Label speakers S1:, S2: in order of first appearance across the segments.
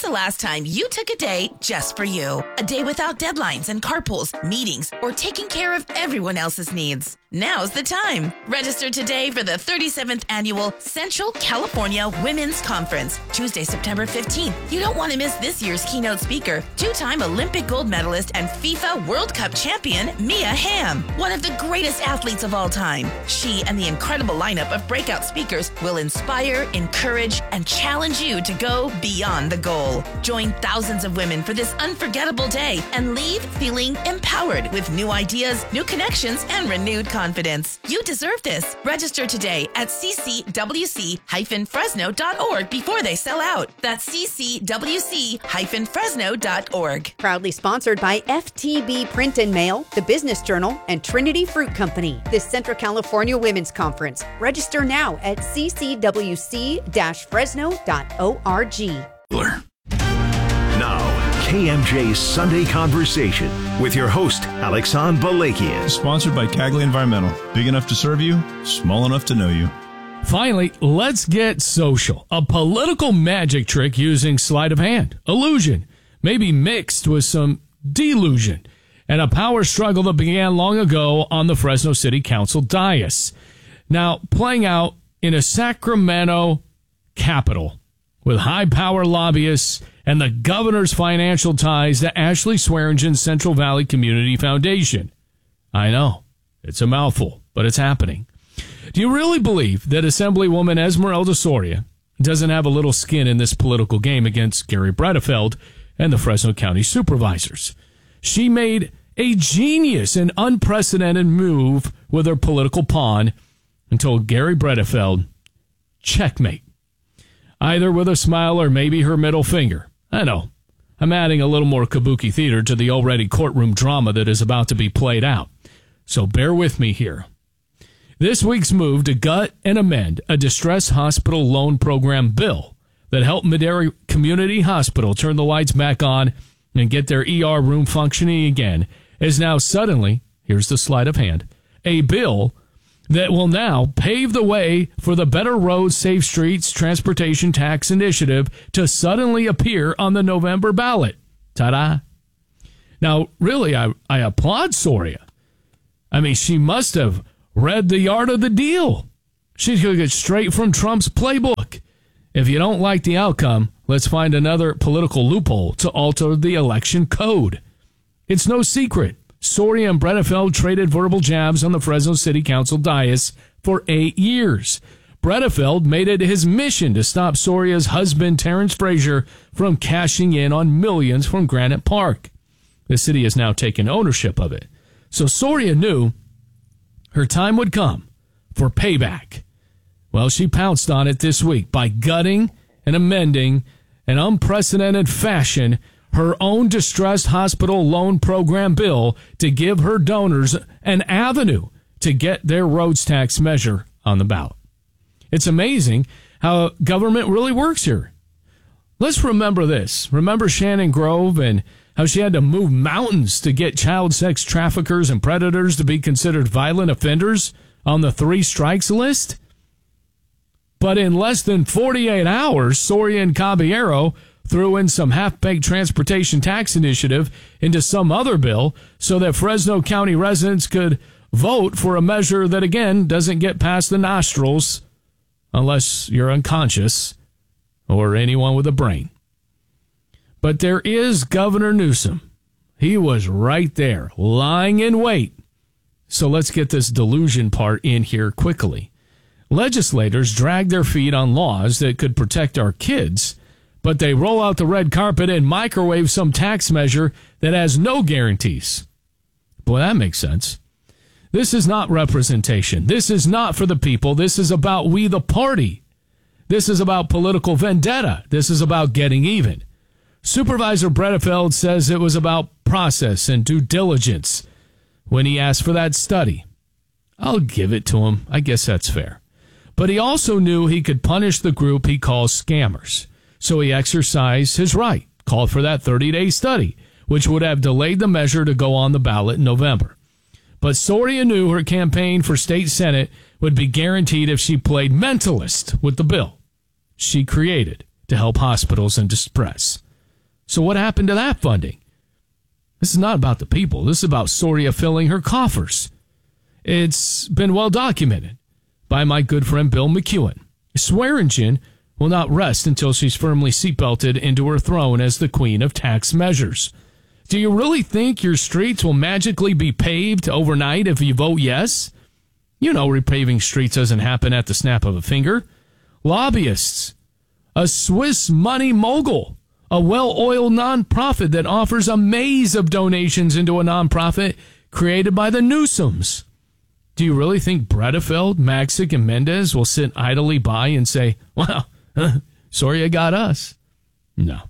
S1: the last time you took a day just for you? A day without deadlines and carpools, meetings, or taking care of everyone else's needs. Now's the time. Register today for the 37th Annual Central California Women's Conference, Tuesday, September 15th. You don't want to miss this year's keynote speaker, two-time Olympic gold medalist and FIFA World Cup champion, Mia Hamm, one of the greatest athletes of all time. She and the incredible lineup of breakout speakers will inspire, encourage, and challenge you to go beyond the goal. Join thousands of women for this unforgettable day and leave feeling empowered with new ideas, new connections, and renewed confidence. You deserve this. Register today at ccwc-fresno.org before they sell out. That's ccwc-fresno.org.
S2: Proudly sponsored by FTB Print and Mail, the Business Journal, and Trinity Fruit Company. This Central California Women's Conference. Register now at ccwc-fresno.org.
S3: Now, KMJ's Sunday Conversation with your host, Alexan Balakian.
S4: Sponsored by Cagley Environmental. Big enough to serve you, small enough to know you.
S5: Finally, let's get social. A political magic trick using sleight of hand, illusion, maybe mixed with some delusion, and a power struggle that began long ago on the Fresno City Council dais. Now, playing out in a Sacramento capital with high-power lobbyists and the governor's financial ties to Ashley Swearingen's Central Valley Community Foundation. I know, it's a mouthful, but it's happening. Do you really believe that Assemblywoman Esmeralda Soria doesn't have a little skin in this political game against Gary Bredefeld and the Fresno County Supervisors? She made a genius and unprecedented move with her political pawn and told Gary Bredefeld, checkmate. Either with a smile or maybe her middle finger. I know, I'm adding a little more kabuki theater to the already courtroom drama that is about to be played out. So bear with me here. This week's move to gut and amend a distress hospital loan program bill that helped Madera Community Hospital turn the lights back on and get their ER room functioning again is now suddenly, here's the sleight of hand, a bill that will now pave the way for the Better Roads, Safe Streets Transportation Tax Initiative to suddenly appear on the November ballot. Ta-da. Now, really, I applaud Soria. I mean, she must have read the art of the deal. She took it straight from Trump's playbook. If you don't like the outcome, let's find another political loophole to alter the election code. It's no secret. Soria and Bredefeld traded verbal jabs on the Fresno City Council dais for 8 years. Bredefeld made it his mission to stop Soria's husband, Terrence Frazier, from cashing in on millions from Granite Park. The city has now taken ownership of it. So Soria knew her time would come for payback. Well, she pounced on it this week by gutting and amending in unprecedented fashion her own distressed hospital loan program bill to give her donors an avenue to get their roads tax measure on the ballot. It's amazing how government really works here. Let's remember this. Remember Shannon Grove and how she had to move mountains to get child sex traffickers and predators to be considered violent offenders on the 3 strikes list? But in less than 48 hours, Soria and Caballero threw in some half-baked transportation tax initiative into some other bill so that Fresno County residents could vote for a measure that, again, doesn't get past the nostrils unless you're unconscious or anyone with a brain. But there is Governor Newsom. He was right there, lying in wait. So let's get this delusion part in here quickly. Legislators drag their feet on laws that could protect our kids, but they roll out the red carpet and microwave some tax measure that has no guarantees. Boy, that makes sense. This is not representation. This is not for the people. This is about we the party. This is about political vendetta. This is about getting even. Supervisor Bredefeld says it was about process and due diligence when he asked for that study. I'll give it to him. I guess that's fair. But he also knew he could punish the group he calls scammers. So he exercised his right, called for that 30-day study, which would have delayed the measure to go on the ballot in November. But Soria knew her campaign for state senate would be guaranteed if she played mentalist with the bill she created to help hospitals in distress. So what happened to that funding? This is not about the people. This is about Soria filling her coffers. It's been well documented by my good friend Bill McEwen. Swearingen will not rest until she's firmly seatbelted into her throne as the queen of tax measures. Do you really think your streets will magically be paved overnight if you vote yes? You know repaving streets doesn't happen at the snap of a finger. Lobbyists, a Swiss money mogul, a well-oiled nonprofit that offers a maze of donations into a nonprofit created by the Newsoms. Do you really think Bredefeld, Magsic, and Mendez will sit idly by and say, well, Soria got us? No.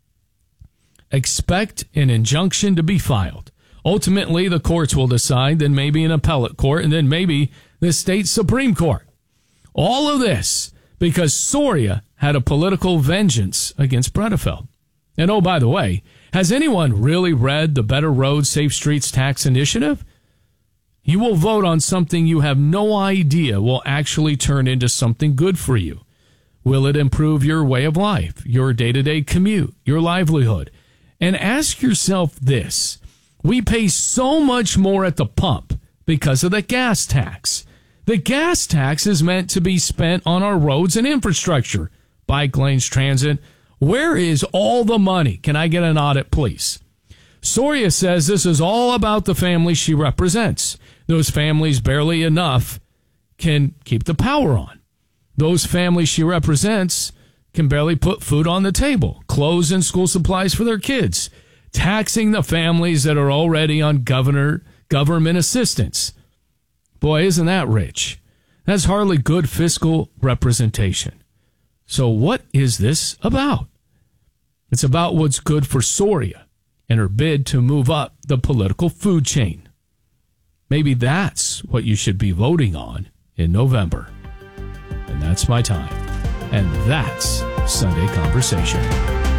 S5: Expect an injunction to be filed. Ultimately, the courts will decide, then maybe an appellate court, and then maybe the state Supreme Court. All of this because Soria had a political vengeance against Bredefeld. And oh, by the way, has anyone really read the Better Roads, Safe Streets Tax Initiative? You will vote on something you have no idea will actually turn into something good for you. Will it improve your way of life, your day-to-day commute, your livelihood? And ask yourself this. We pay so much more at the pump because of the gas tax. The gas tax is meant to be spent on our roads and infrastructure, bike lanes, transit. Where is all the money? Can I get an audit, please? Soria says this is all about the families she represents. Those families barely enough can keep the power on. Those families she represents can barely put food on the table, clothes and school supplies for their kids, taxing the families that are already on government assistance. Boy, isn't that rich? That's hardly good fiscal representation. So what is this about? It's about what's good for Soria and her bid to move up the political food chain. Maybe that's what you should be voting on in November. And that's my time. And that's Sunday Conversation.